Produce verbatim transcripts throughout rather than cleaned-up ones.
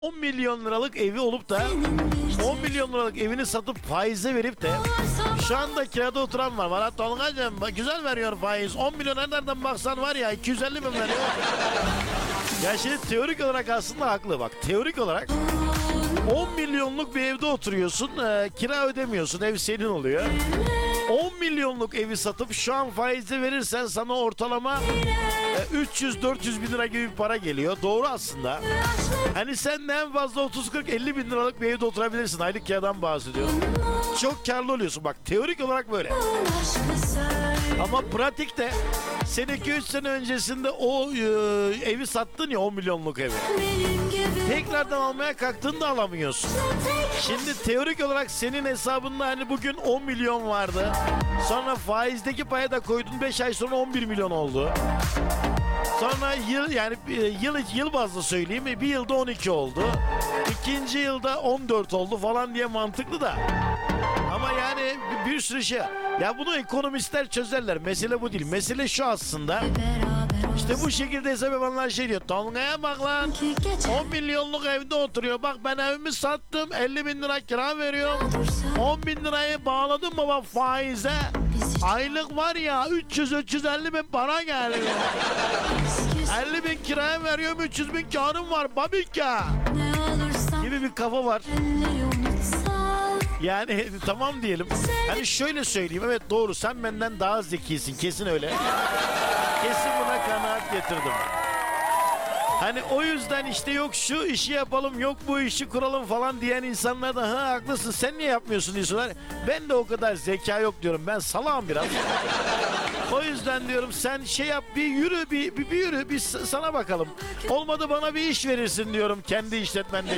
on milyon liralık evi olup da on milyon liralık evini satıp faize verip de şu anda kirada oturan var. Valla Tolga'cığım güzel veriyor faiz. on milyon nereden baksan var ya iki yüz elli bin veriyor. Ya şimdi teorik olarak aslında haklı bak. Teorik olarak on milyonluk bir evde oturuyorsun. E, kira ödemiyorsun. Ev senin oluyor. on milyonluk evi satıp şu an faize verirsen sana ortalama e, üç yüz dört yüz bin lira gibi bir para geliyor. Doğru aslında. Hani sen de en fazla otuz kırk elli bin liralık bir evde oturabilirsin. Aylık kiradan bahsediyorum. Çok karlı oluyorsun. Bak teorik olarak böyle. Ama pratikte sen iki üç sene öncesinde o e, evi sattın ya on milyonluk evi. Tekrardan almaya kalktığında alamıyorsun. Şimdi teorik olarak senin hesabında hani bugün on milyon vardı. Sonra faizdeki paya da koydun, beş ay sonra on bir milyon oldu. Sonra yıl yani yıl yıl bazlı söyleyeyim bir yılda on iki oldu. İkinci yılda on dört oldu falan diye mantıklı da. Ama yani bir sürü şey. Ya bunu ekonomistler çözerler. Mesele bu değil. Mesele şu aslında. İşte bu şekilde hesap yapanlar şey diyor. Tolga'ya bak lan. on milyonluk evde oturuyor. Bak ben evimi sattım. elli bin lira kira veriyorum. on bin lirayı bağladım baba faize. Aylık var ya üç yüz üç yüz elli bin para geliyor. elli bin kiraya veriyorum. üç yüz bin karım var. Babika. Gibi bir kafa var. Yani tamam diyelim. Hani şöyle söyleyeyim. Evet doğru. Sen benden daha zekisin. Kesin öyle. Kesin buna kanaat getirdim. Hani o yüzden işte yok şu işi yapalım, yok bu işi kuralım falan diyen insanlar da ha haklısın sen niye yapmıyorsun diyorlar. Ben de o kadar zeka yok diyorum. Ben salağım biraz. O yüzden diyorum sen şey yap bir yürü bir, bir, bir yürü bir sana bakalım. Olmadı bana bir iş verirsin diyorum kendi işletmende.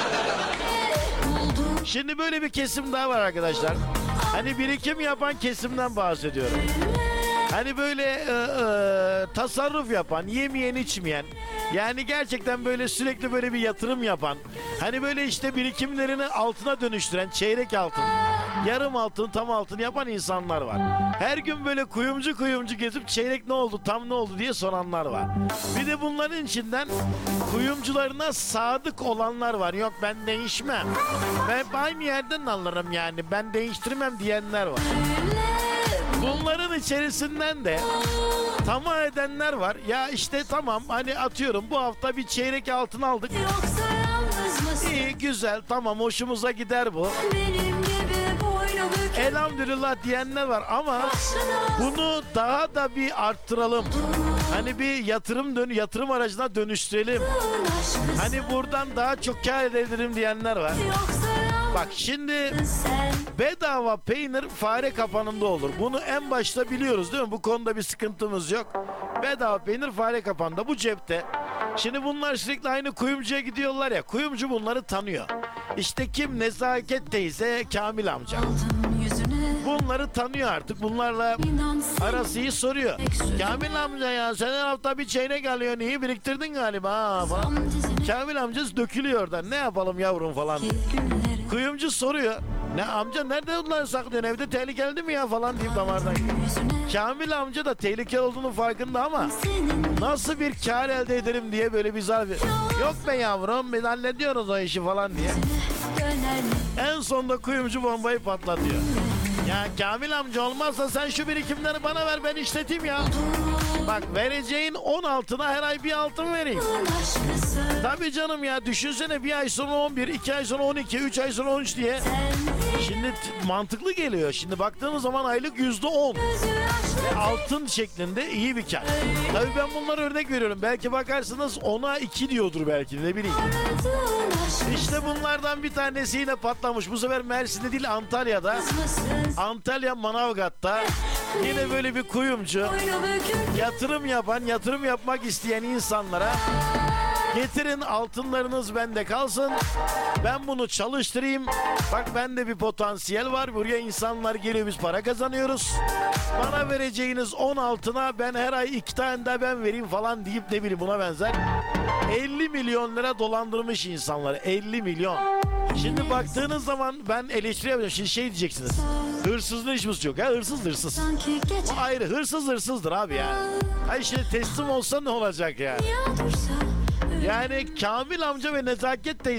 Şimdi böyle bir kesim daha var arkadaşlar. Hani birikim yapan kesimden bahsediyorum. Hani böyle e, e, tasarruf yapan, yemeyen içmeyen, yani gerçekten böyle sürekli böyle bir yatırım yapan, hani böyle işte birikimlerini altına dönüştüren çeyrek altın, yarım altın, tam altın yapan insanlar var. Her gün böyle kuyumcu kuyumcu gezip çeyrek ne oldu, tam ne oldu diye soranlar var. Bir de bunların içinden kuyumcularına sadık olanlar var. Yok ben değişmem. Ben aynı yerden alırım yani. Ben değiştirmem diyenler var. Bunların içerisinden de tamah edenler var. Ya işte tamam hani atıyorum bu hafta bir çeyrek altın aldık. İyi güzel tamam hoşumuza gider bu. Elhamdülillah diyenler var ama bunu daha da bir arttıralım. Hani bir yatırım dön yatırım aracına dönüştürelim. Hani buradan daha çok kâr edebilirim diyenler var. Bak şimdi bedava peynir fare kapanında olur. Bunu en başta biliyoruz değil mi? Bu konuda bir sıkıntımız yok. Bedava peynir fare kapanında bu cepte. Şimdi bunlar sürekli aynı kuyumcuya gidiyorlar ya. Kuyumcu bunları tanıyor. İşte kim? Nezaket teyze, Kamil amca. Bunları tanıyor artık. Bunlarla arası iyi soruyor. Kamil amca ya sen her hafta bir çeyrek alıyorsun. İyi biriktirdin galiba ha falan. Kamil amcası dökülüyor oradan. Ne yapalım yavrum falan. Kuyumcu soruyor. Ne amca nerede bunları saklıyorsun? Evde tehlikeli değil mi ya falan deyip damardan. Kamil amca da tehlikeli olduğunun farkında ama nasıl bir kar elde ederim diye böyle bir zarf. Yok be yavrum biz hallediyoruz o işi falan diye. En sonunda kuyumcu bombayı patlatıyor. Ya Kamil amca olmazsa sen şu birikimleri bana ver ben işleteyim ya. Bak vereceğin on altına her ay bir altın vereyim. Tabii canım ya düşünsene bir ay sonra on bir, iki ay sonra on iki, üç ay sonra on üç diye. Şimdi mantıklı geliyor. Şimdi baktığımız zaman aylık yüzde on. Ve altın şeklinde iyi bir kar. Tabii ben bunlara örnek veriyorum. Belki bakarsınız ona iki diyordur belki ne bileyim. İşte bunlardan bir tanesi yine patlamış. Bu sefer Mersin'de değil Antalya'da. Antalya Manavgat'ta. Yine böyle bir kuyumcu. Yatırım yapan, yatırım yapmak isteyen insanlara getirin altınlarınız bende kalsın. Ben bunu çalıştırayım. Bak bende bir potansiyel var. Buraya insanlar geliyor biz para kazanıyoruz. Bana vereceğiniz on altına ben her ay iki tane daha ben vereyim falan deyip ne bileyim buna benzer. elli milyon lira dolandırmış insanları. elli milyon. Şimdi baktığınız zaman ben eleştiri yapacağım. Şimdi şey diyeceksiniz. Hırsızlığın hiç yok. Ha hırsız hırsız. O ayrı. Hırsız hırsızdır abi ya. Hayır şimdi teslim olsa ne olacak ya? Yani Kamil amca ve Nezaket teyze